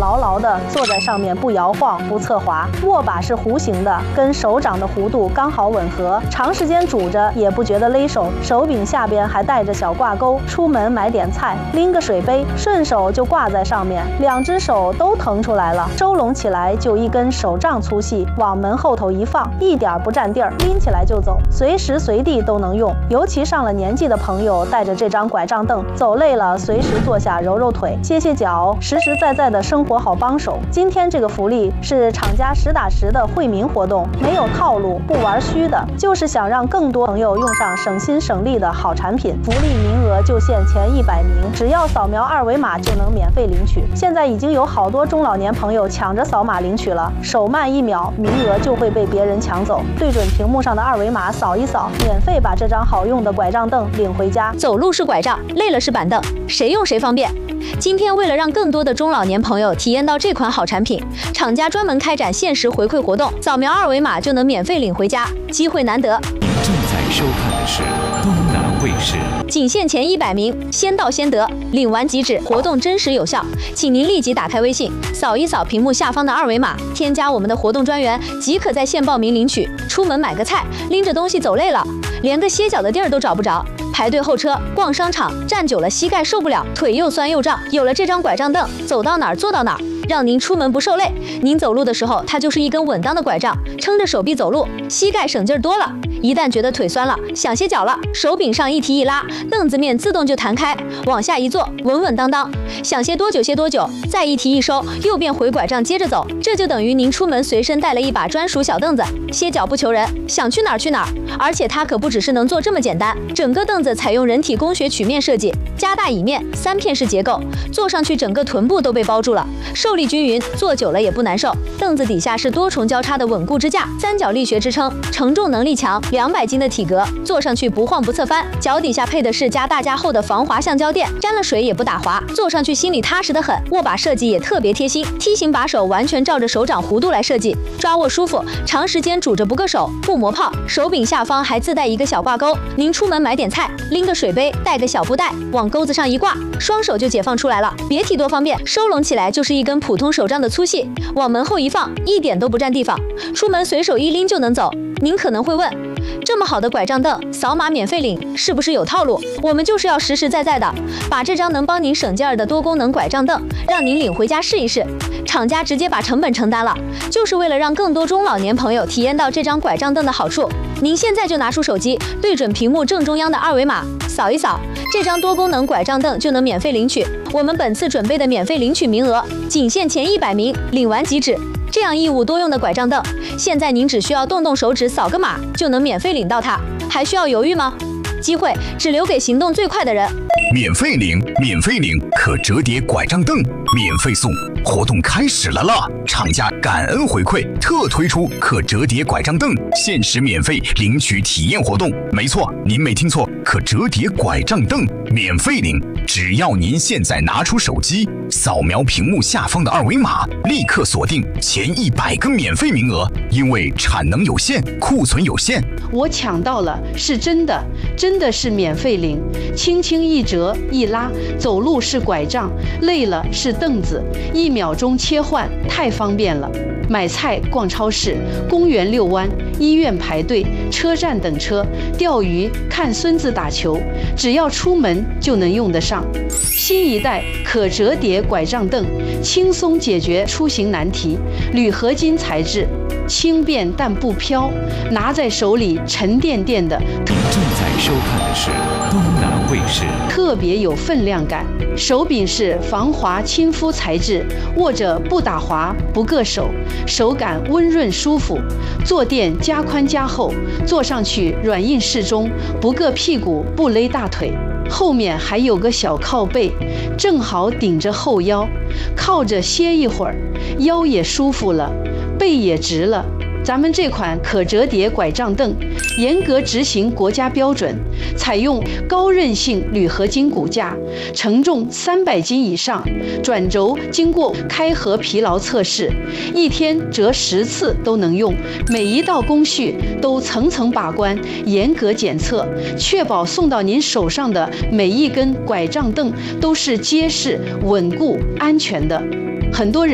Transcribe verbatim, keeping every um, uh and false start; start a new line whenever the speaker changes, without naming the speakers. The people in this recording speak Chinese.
牢牢地坐在上面，不摇晃不侧滑。握把是弧形的，跟手掌的弧度刚好吻合，长时间拄着也不觉得勒手。手柄下边还带着小挂钩，出门买点菜，拎个水杯，顺手就挂在上面，两只手都腾出来了，收拢起来就一根手杖粗细，往门后头一放，一点不占地儿，拎起来就走，随时随地都能用。尤其上了年纪的朋友，带着这张拐杖凳，走累了随时坐下揉揉腿，歇歇脚，实实在在的生活好帮手。今天这个福利是厂家实打实的惠民活动，没有套路，不玩虚的，就是想让更多朋友用上省心省力的好产品。福利名额就限前一百名，只要扫描二维码就能免费领取。现在已经有好多中老年朋友抢着扫码领取了，手慢一秒，名额就会被别人抢走。对准屏幕上的二维码扫一扫，免费把这张好用的拐杖凳领回家。
走路是拐杖，累了是板凳，谁用谁方便。今天为了让更多的中老年朋友体验到这款好产品，厂家专门开展限时回馈活动，扫描二维码就能免费领回家，机会难得。
您正在收看的是东南卫视，
仅限前一百名，先到先得，领完即止，活动真实有效，请您立即打开微信，扫一扫屏幕下方的二维码，添加我们的活动专员，即可在线报名领取。出门买个菜，拎着东西走累了，连个歇脚的地儿都找不着，排队候车，逛商场，站久了膝盖受不了，腿又酸又胀。有了这张拐杖凳，走到哪儿坐到哪儿，让您出门不受累。您走路的时候，它就是一根稳当的拐杖，撑着手臂走路，膝盖省劲儿多了。一旦觉得腿酸了，想歇脚了，手柄上一提一拉，凳子面自动就弹开，往下一坐，稳稳当当。想歇多久歇多久，再一提一收，又变回拐杖接着走。这就等于您出门随身带了一把专属小凳子，歇脚不求人，想去哪儿去哪儿。而且它可不只是能坐这么简单，整个凳子采用人体工学曲面设计，加大椅面，三片式结构，坐上去整个臀部都被包住了，受力均匀，坐久了也不难受。凳子底下是多重交叉的稳固支架，三角力学支撑，承重能力强，两百斤的体格，坐上去不晃不侧翻。脚底下配的是加大加厚的防滑橡胶垫，沾了水也不打滑，坐上去心里踏实得很。握把设计也特别贴心，梯形把手完全照着手掌弧度来设计，抓握舒服，长时间拄着不硌手，不磨泡。手柄下方还自带一个小挂钩，您出门买点菜，拎个水杯，带个小布袋，往钩子上一挂，双手就解放出来了。别提多方便，收拢起来就是一根普通手杖的粗细，往门后一放，一点都不占地方，出门随手一拎就能走。您可能会问，这么好的拐杖凳，扫码免费领，是不是有套路？我们就是要实实在在的，把这张能帮您省劲儿的多功能拐杖凳，让您领回家试一试。厂家直接把成本承担了，就是为了让更多中老年朋友体验到这张拐杖凳的好处。您现在就拿出手机，对准屏幕正中央的二维码，扫一扫，这张多功能拐杖凳就能免费领取。我们本次准备的免费领取名额，仅限前一百名，领完即止。这样一物多用的拐杖凳，现在您只需要动动手指扫个码就能免费领到它，还需要犹豫吗？机会只留给行动最快的人。
免费领，免费领可折叠拐杖凳，免费送，活动开始了啦！厂家感恩回馈，特推出可折叠拐杖凳限时免费领取体验活动。没错，您没听错，可折叠拐杖凳免费领，只要您现在拿出手机，扫描屏幕下方的二维码，立刻锁定前一百个免费名额。因为产能有限，库存有限，
我抢到了，是真的，真的是免费领，轻轻一折一拉，走路是拐杖，累了是凳子，一秒钟切换，太方便了。买菜、逛超市、公园遛弯、医院排队、车站等车、钓鱼、看孙子打球，只要出门就能用得上。新一代可折叠拐杖凳，轻松解决出行难题。铝合金材质，轻便但不飘，拿在手里沉甸甸的。
您正在收看的是东南卫视，
特别有分量感。手柄是防滑亲肤材质，握着不打滑不硌手，手感温润舒服。坐垫加宽加厚，坐上去软硬适中，不硌屁股不勒大腿。后面还有个小靠背，正好顶着后腰，靠着歇一会儿，腰也舒服了，背也直了。咱们这款可折叠拐杖凳严格执行国家标准，采用高韧性铝合金骨架，承重三百斤以上，转轴经过开合疲劳测试，一天折十次都能用，每一道工序都层层把关，严格检测，确保送到您手上的每一根拐杖凳都是结实、稳固、安全的。很多人